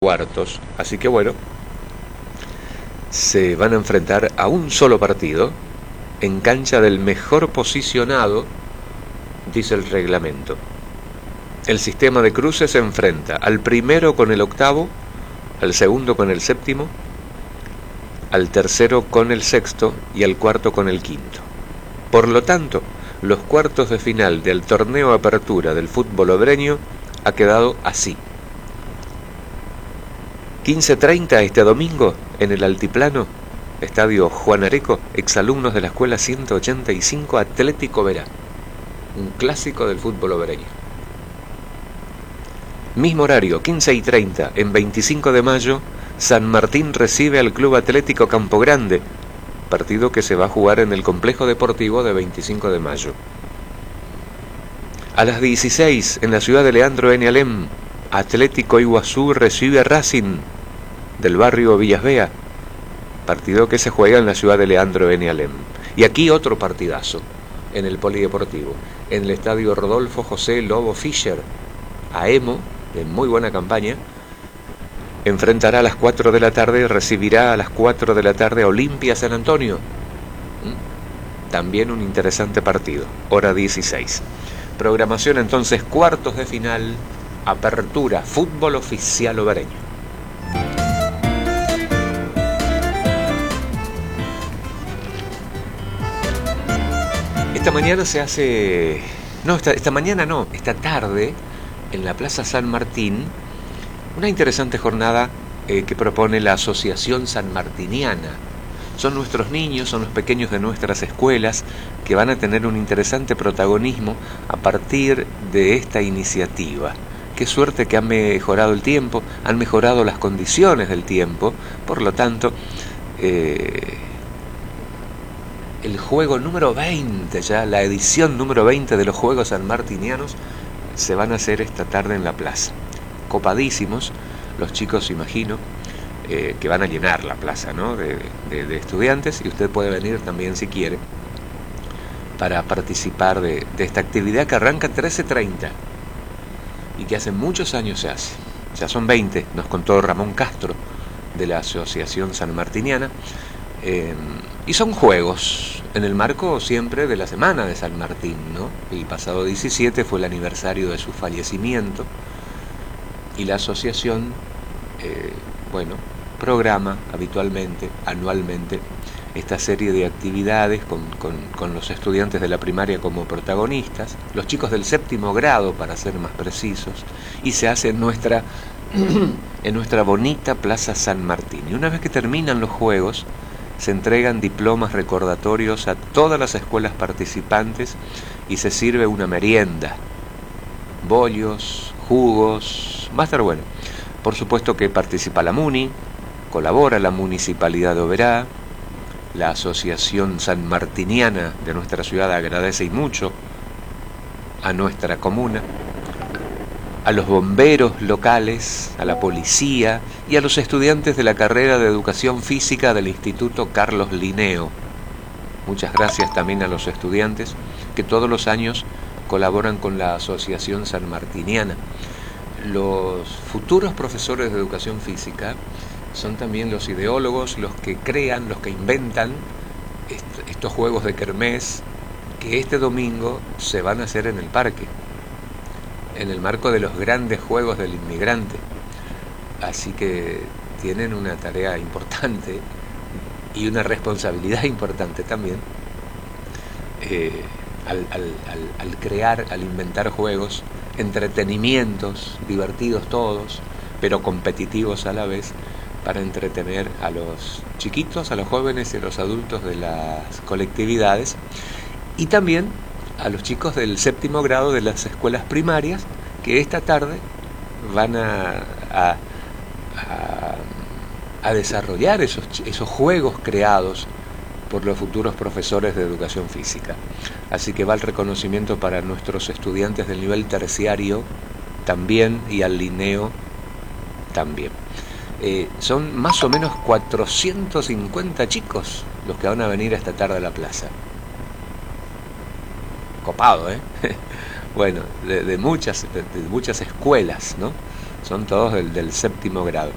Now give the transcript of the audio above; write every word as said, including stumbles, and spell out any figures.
cuartos, así que bueno, se van a enfrentar a un solo partido en cancha del mejor posicionado, dice el reglamento. El sistema de cruces se enfrenta al primero con el octavo, al segundo con el séptimo, al tercero con el sexto y al cuarto con el quinto. Por lo tanto, los cuartos de final del torneo Apertura del fútbol obreño ha quedado así. quince treinta este domingo en el Altiplano, Estadio Juan Areco, exalumnos de la Escuela ciento ochenta y cinco Atlético Verá, un clásico del fútbol obreño. Mismo horario, quince y treinta, en veinticinco de mayo, San Martín recibe al Club Atlético Campo Grande, partido que se va a jugar en el Complejo Deportivo de veinticinco de mayo. A las dieciséis, en la ciudad de Leandro N. Alem, Atlético Iguazú recibe a Racing del barrio Villas Bea, partido que se juega en la ciudad de Leandro N. Alem. Y aquí otro partidazo, en el Polideportivo, en el Estadio Rodolfo José Lobo Fischer. Aemo, de muy buena campaña, enfrentará a las cuatro de la tarde, recibirá a las cuatro de la tarde a Olimpia San Antonio. ¿Mm? También un interesante partido, hora dieciséis. Programación entonces, cuartos de final, Apertura, fútbol oficial obreño. Esta mañana se hace... No, esta, esta mañana no, esta tarde, en la Plaza San Martín, una interesante jornada eh, que propone la Asociación Sanmartiniana. Son nuestros niños, son los pequeños de nuestras escuelas que van a tener un interesante protagonismo a partir de esta iniciativa. Qué suerte que han mejorado el tiempo, han mejorado las condiciones del tiempo, por lo tanto, eh, el juego número veinte, ya la edición número veinte de los Juegos Sanmartinianos se van a hacer esta tarde en la plaza. Copadísimos, los chicos, imagino, eh, que van a llenar la plaza, ¿no? de, de, de estudiantes, y usted puede venir también si quiere para participar de, de esta actividad que arranca trece treinta y que hace muchos años se hace. Ya son veinte, nos contó Ramón Castro de la Asociación Sanmartiniana. Eh, y son juegos en el marco siempre de la Semana de San Martín, ¿no? El pasado diecisiete fue el aniversario de su fallecimiento y la asociación, eh, bueno, programa habitualmente, anualmente, esta serie de actividades con, con, con los estudiantes de la primaria como protagonistas, los chicos del séptimo grado, para ser más precisos, y se hace en nuestra, en nuestra bonita Plaza San Martín. Y una vez que terminan los juegos, se entregan diplomas recordatorios a todas las escuelas participantes y se sirve una merienda, bollos, jugos, va a estar bueno. Por supuesto que participa la MUNI, colabora la Municipalidad de Oberá, la Asociación Sanmartiniana de nuestra ciudad agradece y mucho a nuestra comuna, a los bomberos locales, a la policía y a los estudiantes de la carrera de Educación Física del Instituto Carlos Linneo. Muchas gracias también a los estudiantes que todos los años colaboran con la Asociación Sanmartiniana. Los futuros profesores de Educación Física son también los ideólogos, los que crean, los que inventan est- estos juegos de kermés que este domingo se van a hacer en el parque, en el marco de los grandes Juegos del Inmigrante. Así que tienen una tarea importante y una responsabilidad importante también eh, al, al, al, al crear, al inventar juegos, entretenimientos, divertidos todos, pero competitivos a la vez, para entretener a los chiquitos, a los jóvenes y a los adultos de las colectividades, y también a los chicos del séptimo grado de las escuelas primarias, que esta tarde van a, a, a, a desarrollar esos, esos juegos creados por los futuros profesores de Educación Física. Así que va el reconocimiento para nuestros estudiantes del nivel terciario también, y al Linneo también. Eh, son más o menos cuatrocientos cincuenta chicos los que van a venir esta tarde a la plaza. Copado, ¿eh? Bueno, de, de, muchas, de, de muchas escuelas, ¿no? Son todos del, del séptimo grado.